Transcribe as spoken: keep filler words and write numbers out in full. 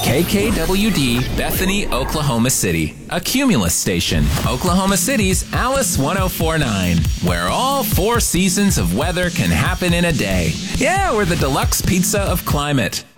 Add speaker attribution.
Speaker 1: K K W D, Bethany, Oklahoma City. A Cumulus station. Oklahoma City's Alice one oh four point nine, where all four seasons of weather can happen in a day. Yeah, we're the deluxe pizza of climate.